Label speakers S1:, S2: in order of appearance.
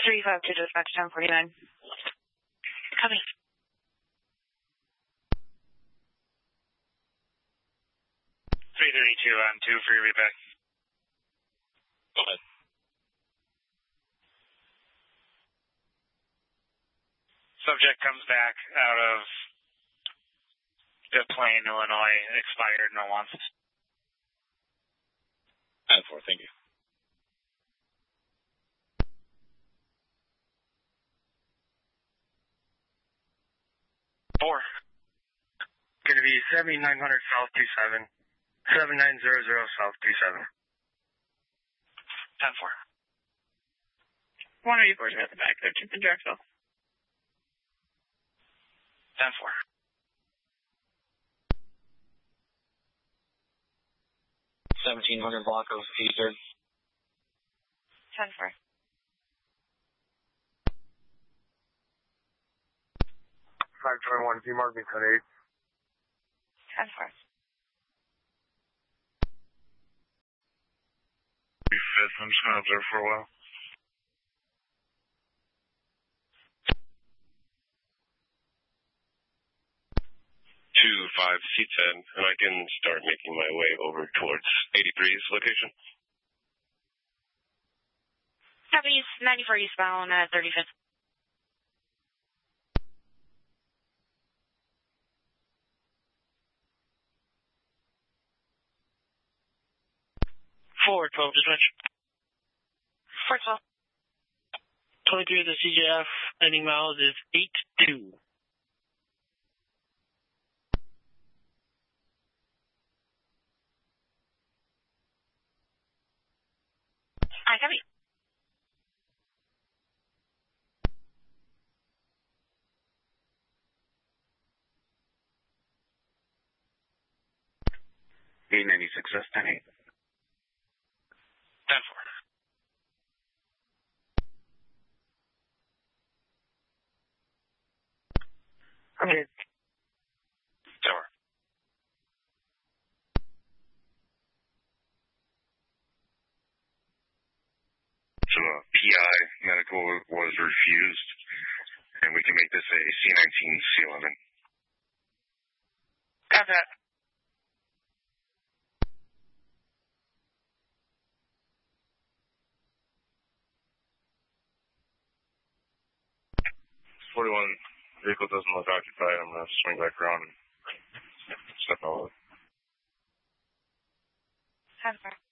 S1: 352 dispatch 1049. Copy.
S2: 332 on 2 free reback.
S3: Go ahead.
S2: Subject comes back out of Des Plaines, Illinois, expired, no wants.
S3: 10-4, thank you.
S4: Four. Going to be 7900 South 27. 7900 South 27.
S2: 10-4.
S1: 184's got the back there, to the Drexel.
S2: 10-4.
S3: 1700 block of 83rd.
S1: 10-4.
S4: 521, P Mark me 10-8.
S1: 10-4.
S4: 5th, I'm just going to observe for a while.
S5: 25 C10, and I can start making my way over towards 83's location.
S1: Copy, 94 eastbound at 35th.
S4: Forward 12 dispatch.
S1: 412.
S4: 23 of the CJF, ending miles is 82.
S1: Hi, copy.
S4: $896, 10-8. 10-4. Okay.
S5: Tower. So PI medical was refused, and we can make this a C19 C11.
S1: Got that.
S5: 41 vehicle doesn't look occupied. I'm going to swing back around and step out.
S1: 10-4.